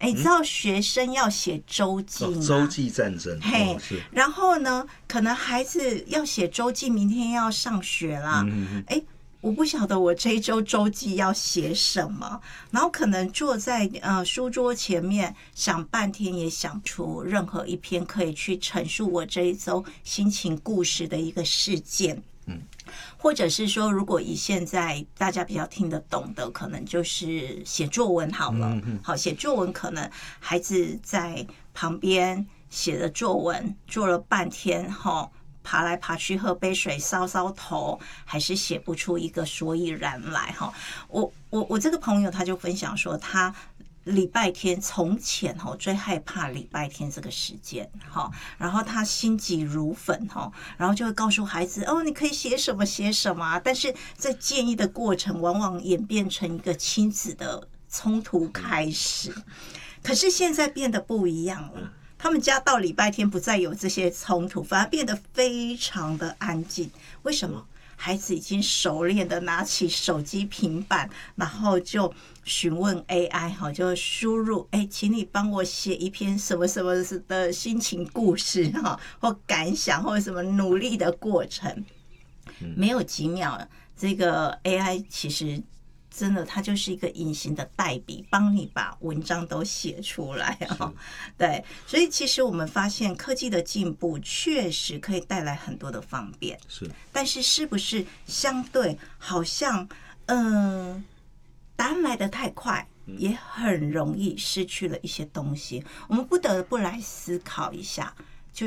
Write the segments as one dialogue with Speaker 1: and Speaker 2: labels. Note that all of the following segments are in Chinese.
Speaker 1: 你知道学生要写周记吗？
Speaker 2: 洲际战争，
Speaker 1: 嘿，
Speaker 2: 是。
Speaker 1: 然后呢，可能孩子要写周记，明天要上学啦。我不晓得我这一周周记要写什么，然后可能坐在书桌前面想半天也想不出任何一篇可以去陈述我这一周心情故事的一个事件。或者是说，如果以现在大家比较听得懂的，可能就是写作文好了。好，写作文可能孩子在旁边写的作文做了半天，爬来爬去喝杯水搔搔头，还是写不出一个所以然来。我这个朋友他就分享说，他礼拜天从前最害怕礼拜天这个时间，然后他心急如焚，然后就会告诉孩子你可以写什么写什么但是在建议的过程往往演变成一个亲子的冲突开始。可是现在变得不一样了，他们家到礼拜天不再有这些冲突，反而变得非常的安静。为什么？孩子已经熟练的拿起手机平板，然后就询问 AI， 就输入请你帮我写一篇什么什么的心情故事或感想或什么努力的过程。没有几秒，这个 AI 其实真的它就是一个隐形的代笔，帮你把文章都写出来。对，所以其实我们发现科技的进步确实可以带来很多的方便，但是是不是相对好像答案来得太快，也很容易失去了一些东西。我们不得不来思考一下，就是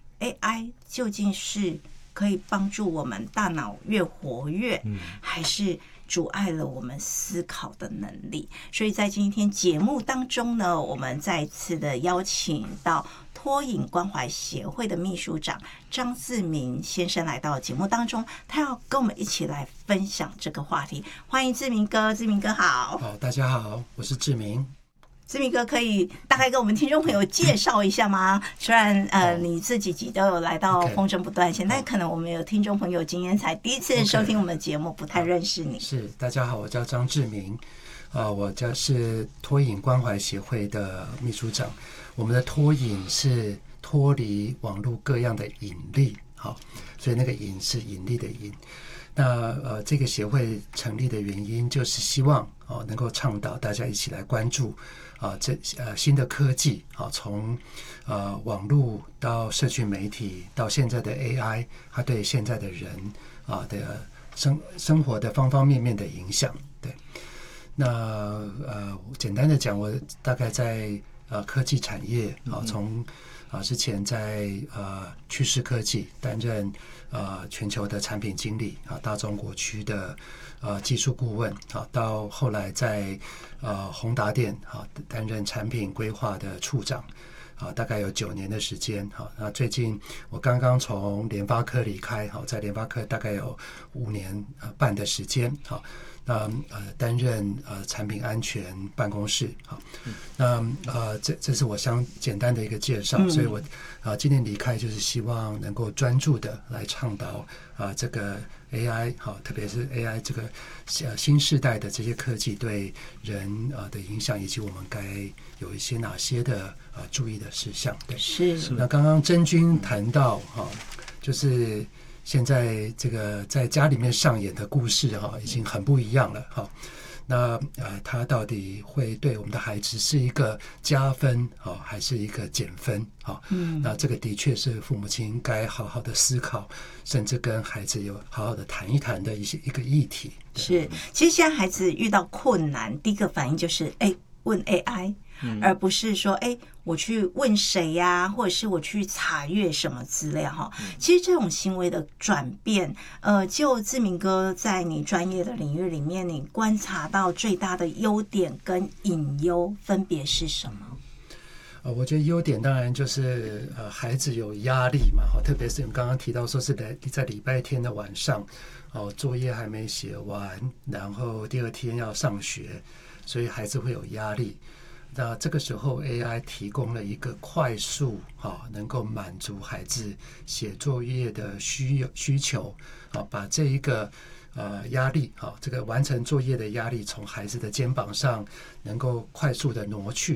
Speaker 1: AI 究竟是可以帮助我们大脑越活跃，还是阻碍了我们思考的能力？所以在今天节目当中呢，我们再次的邀请到托引关怀协会的秘书长张志明先生来到节目当中，他要跟我们一起来分享这个话题。欢迎志明哥，志明哥好。
Speaker 3: 好，大家好，我是志明。
Speaker 1: 志明哥可以大概跟我们听众朋友介绍一下吗？虽然你这几集都有来到风声不断线，但可能我们有听众朋友今天才第一次收听我们的节目，不太认识你。
Speaker 3: 是，大家好，我叫张志明，我是托引关怀协会的秘书长。我们的托引是脱离网络各样的引力，所以那个引是引力的引。那这个协会成立的原因就是希望能够倡导大家一起来关注新的科技从网络到社群媒体到现在的 AI， 它对现在的人的生活的方方面面的影响。对，那简单的讲，我大概在科技产业从之前在趋势科技担任全球的产品经理大中国区的技术顾问到后来在宏达电担任产品规划的处长大概有9年的时间。那最近我刚刚从联发科离开，在联发科大概有5年半的时间。那担任产品安全办公室。那这是我简单的一个介绍。所以我今天离开就是希望能够专注的来倡导这个 AI， 特别是 AI 这个新世代的这些科技对人的影响，以及我们该有一些哪些的注意的事项。对，
Speaker 1: 是。
Speaker 3: 那刚刚真君谈到就是现在这个在家里面上演的故事已经很不一样了。那它到底会对我们的孩子是一个加分还是一个减分？那这个的确是父母亲该好好的思考，甚至跟孩子有好好的谈一谈的一个议题。
Speaker 1: 是，其实现在孩子遇到困难，第一个反应就是问 AI，而不是说我去问谁呀，或者是我去查阅什么资料其实这种行为的转变，就志明哥在你专业的领域里面，你观察到最大的优点跟隐忧分别是什么？
Speaker 3: 我觉得优点当然就是孩子有压力嘛，特别是你刚刚提到说是在礼拜天的晚上作业还没写完，然后第2天要上学，所以孩子会有压力。那这个时候 AI 提供了一个快速能够满足孩子写作业的需求把这一个压力这个完成作业的压力从孩子的肩膀上能够快速的挪去